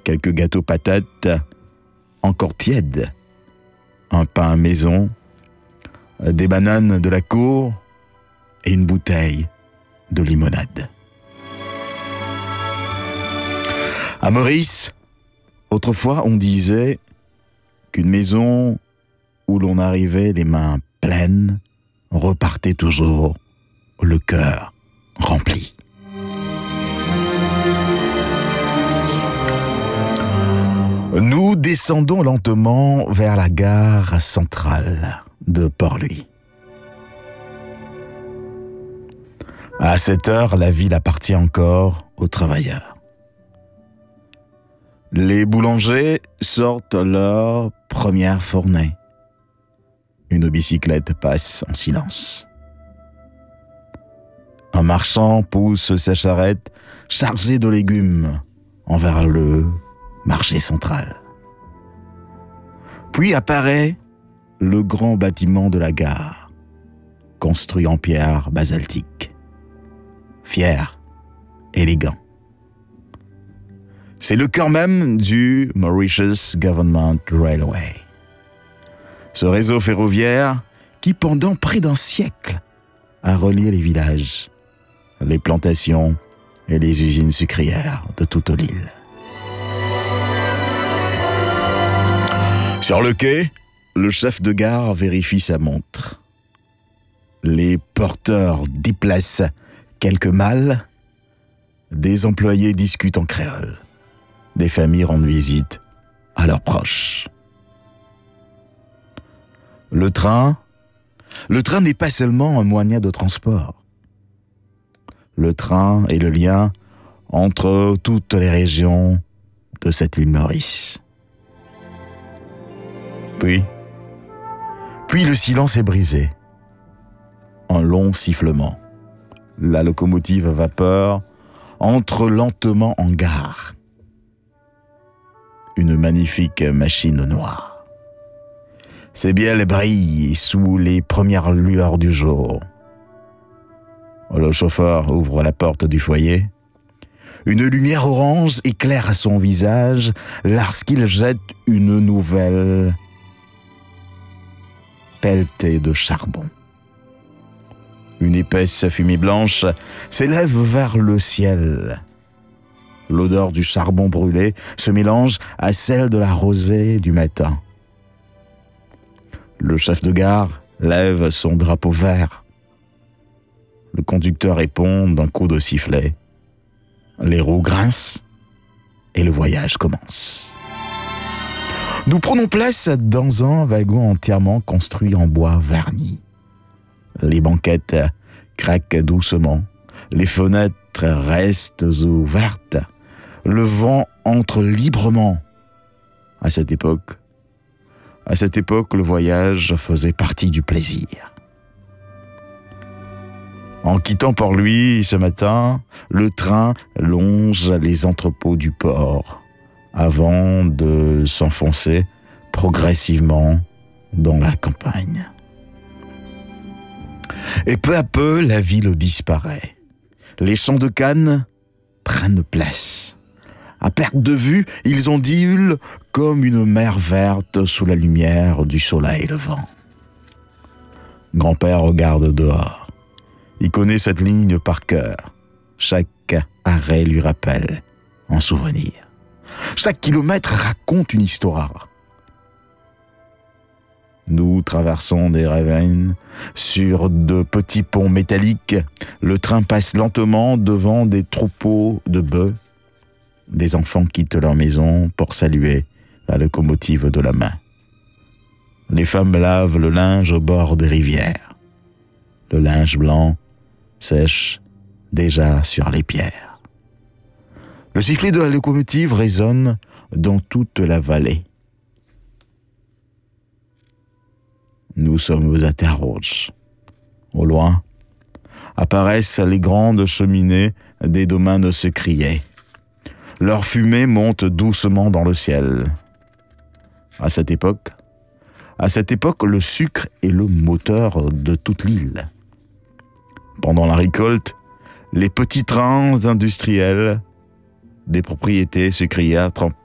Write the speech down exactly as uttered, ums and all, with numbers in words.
quelques gâteaux patates encore tièdes, un pain maison, des bananes de la cour et une bouteille de limonade. À Maurice, autrefois, on disait qu'une maison où l'on arrivait les mains pleines repartait toujours le cœur rempli. Nous descendons lentement vers la gare centrale de Port-Louis. À cette heure, la ville appartient encore aux travailleurs. Les boulangers sortent leur première fournée. Une bicyclette passe en silence. Un marchand pousse sa charrette chargée de légumes envers le marché central. Puis apparaît le grand bâtiment de la gare, construit en pierre basaltique. Fier, élégant. C'est le cœur même du Mauritius Government Railway. Ce réseau ferroviaire qui, pendant près d'un siècle, a relié les villages, les plantations et les usines sucrières de toute l'île. Sur le quai, le chef de gare vérifie sa montre. Les porteurs déplacent quelques malles. Des employés discutent en créole. Des familles rendent visite à leurs proches. Le train, le train n'est pas seulement un moyen de transport. Le train est le lien entre toutes les régions de cette île Maurice. Puis, puis le silence est brisé. Un long sifflement. La locomotive à vapeur entre lentement en gare. Une magnifique machine noire. Ses bielles brillent sous les premières lueurs du jour. Le chauffeur ouvre la porte du foyer. Une lumière orange éclaire son visage lorsqu'il jette une nouvelle pelletée de charbon. Une épaisse fumée blanche s'élève vers le ciel. L'odeur du charbon brûlé se mélange à celle de la rosée du matin. Le chef de gare lève son drapeau vert. Le conducteur répond d'un coup de sifflet. Les roues grincent et le voyage commence. Nous prenons place dans un wagon entièrement construit en bois verni. Les banquettes craquent doucement. Les fenêtres restent ouvertes. Le vent entre librement. À cette époque, à cette époque, le voyage faisait partie du plaisir. En quittant Port-Louis ce matin, le train longe les entrepôts du port avant de s'enfoncer progressivement dans la campagne. Et peu à peu, la ville disparaît. Les champs de canne prennent place. À perte de vue, ils ondulent comme une mer verte sous la lumière du soleil levant. Grand-père regarde dehors. Il connaît cette ligne par cœur. Chaque arrêt lui rappelle un souvenir. Chaque kilomètre raconte une histoire. Nous traversons des ravines sur de petits ponts métalliques. Le train passe lentement devant des troupeaux de bœufs. Des enfants quittent leur maison pour saluer la locomotive de la main. Les femmes lavent le linge au bord des rivières. Le linge blanc sèche déjà sur les pierres. Le sifflet de la locomotive résonne dans toute la vallée. Nous sommes à Terre-Rouge. Au loin, apparaissent les grandes cheminées des domaines sucriers. Leur fumée monte doucement dans le ciel. À cette époque, à cette époque, le sucre est le moteur de toute l'île. Pendant la récolte, les petits trains industriels des propriétés sucrières